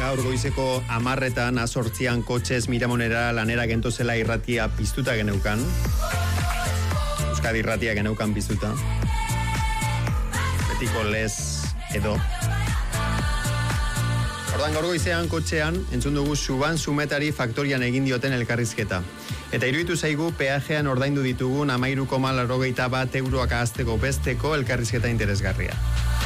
Gaur goizeko 10:00 azortzian kotxez Miramonera lanera gentozela irratia piztuta geneukan. Euskadi irratia geneukan piztuta. Betiko lez edo. Ordan gaur goizean kotxean entzun dugu Xuban Zumetari faktorian egin dioten elkarrizketa. Eta iruditu zaigu peajean ordaindu ditugun 13,81 euroak ahazteko besteko elkarrizketa interesgarria.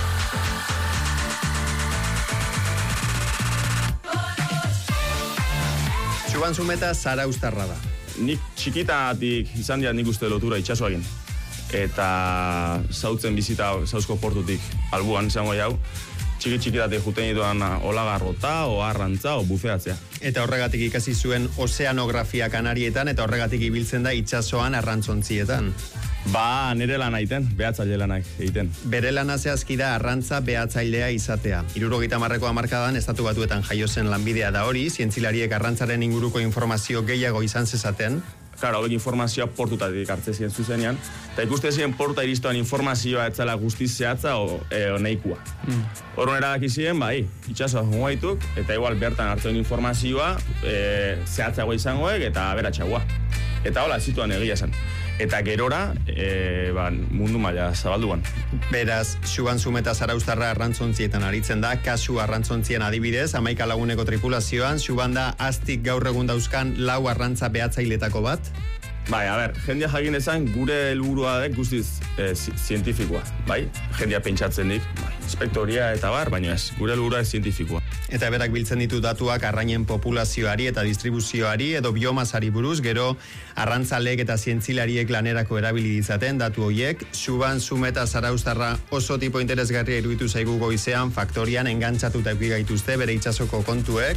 Xuban Zumeta zarauztarra da. Nik txikitatik izan dira nik uste lotura itxasoagin. Eta zautzen bizita zauzko portutik albuan izango jau. Txikitatik juten dituan olagarrota, o arrantza, o bufeatzea. Eta horregatik ikasi zuen ozeanografia Kanarietan, eta horregatik ibiltzen da itsasoan arrantzontzietan. Ba, nire lan egiten, behatzaile lanak egiten. Bere lana zehazki da arrantza behatzailea izatea. 70ko hamarkadan Estatu Batuetan jaio zen lanbidea da hori, zientzilariek arrantzaren inguruko informazio gehiago izan zezaten. Claro, hauek informazioa portutatik hartze ziren zuzenean, eta ikuste ziren porta iristoan informazioa etzala guztiz zehatza o nahikoa. Horren erabaki ziren, itxasoa jongo dituk, eta igual bertan hartzen informazioa zehatzagoa izangoek eta aberatsagoa. Eta hola, zituan egia esan. Eta gerora, mundu maila zabalduan. Beraz, Xuban Zumeta zarauztarra arrantzontzietan aritzen da, kasu arrantzontzien adibidez, 11 laguneko tripulazioan, Xuban da aztik gaur egun dauzkan 4 arrantza behatzailetako bat? Jendia jakin ezan gure helburua da guztiz zientifikoa, Jendia pentsatzen dik, inspektoria eta baina ez, gure helburua zientifikoa. Eta berak biltzen ditu datuak arrainen populazioari eta distribuzioari edo biomasari buruz, gero arrantzaleek eta zientzilariek lanerako erabili ditzaten datu horiek. Xuban Zumeta zarauztarra oso tipo interesgarria iruditu zaigu goizean faktorian engantzatuta eduki gaituzte bere itsasoko kontuek.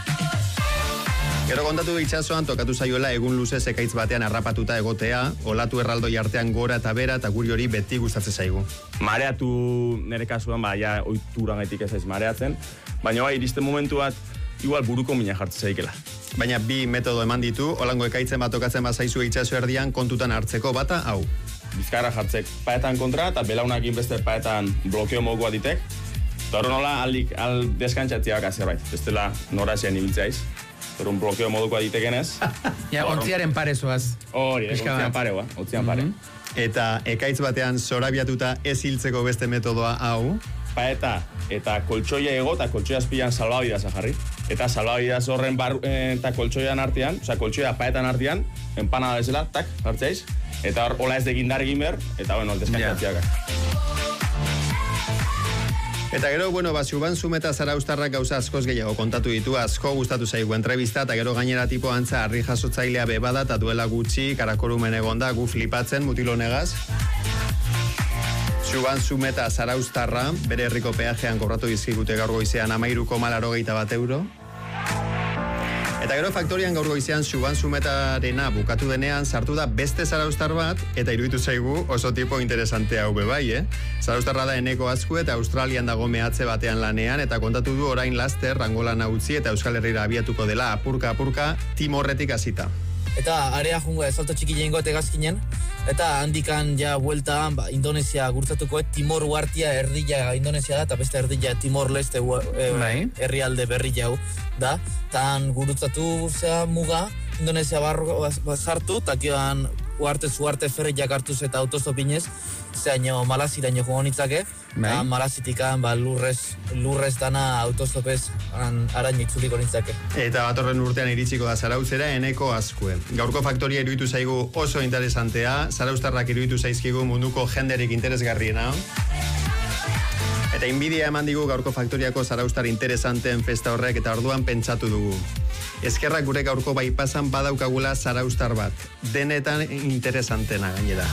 Gero kontatu itsasoan tokatu zaiola egun luzez ekaitz batean harrapatuta egotea, olatu erraldoi artean gora eta bera eta guri hori beti gustatzen zaigu. Mareatu nire kasuan, ohitura gaitik ez mareatzen, baina iristen momentu bat, igual buruko mina jartzen zaikela. Baina bi metodo eman ditu, holango ekaitzen bat tokatzen bazaizu itsaso erdian kontutan hartzeko bata, hau. Bizkarra jartzek paetan kontra eta belaunakin beste paetan blokeo mogoa ditek, eta hori nola deskantxatziak zerbait, bestela nora ezean ibiltzaiz. Pero un blokeo modukoa ditekenez. Ontziaren pare zoaz. Hori, ontzian pare. Eta ekaitz batean zorabiatuta ez hiltzeko beste metodoa hau. Paeta eta koltsoia ego eta koltsoia azpilan salbabidaz jarri. Eta salbabidaz horren eta koltsoian artean, koltsoia paetan artean, empanada bezala, tak, hartzaiz. Eta hor, hola ez de gindar egin behar, eta deskantziak. Eta gero, Xuban Zumeta zarauztarrak gauza askoz gehiago kontatu ditu, asko gustatu zaigu entrevista, eta gero gainera tipo antza harri jasotzailea bebada, eta duela gutxi, karakorumen egonda, gu flipatzen, mutilonegaz. Xuban Zumeta zarauztarra, bere herriko peajean kobratu dizkigute gaur goizean 13,81 euro. Eta gero faktorian gaur goizean Xuban Zumetarena bukatu denean sartu da beste zarauztar bat, eta iruditu zaigu oso tipo interesante hau bebai, Zarauztarra da Eneko Azkue eta Australian dago mehatze batean lanean, eta kontatu du orain laster Rangolan utzi eta Euskal Herrira abiatuko dela apurka Timorretik hasita. Eta area jungo salto txiki jengo egazkinen, eta handikan ja bueltan Indonesia gurtzatuko, Timor uartia erdila Indonesia da, eta beste erdila Timor-Leste herrialde berri jau da. Tan gurutzatu muga, Indonesia barro sartu, eta kioan uarte ferriak hartuz eta autostopinez, zeaino Malaziraino joan nitzake, eta Malazitikan lurrez dana autostopez araño itzuliko nintzake. Eta batorren urtean iritsiko da Zarautzera Eneko Azkue. Gaurko faktoria iruditu zaigu oso interesantea, zarauztarrak iruditu zaizkigu munduko jenderik interesgarriena. Eta inbidia eman digu gaurko faktoriako zarauztar interesanteen festa horrek, eta orduan pentsatu dugu. Eskerrak gure gaurko baipasan badaukagula zarauztar bat. Denetan interesantena gainera.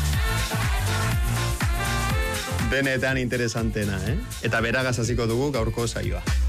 Denetan interesantena, Eta beragaz hasiko dugu gaurko saioa.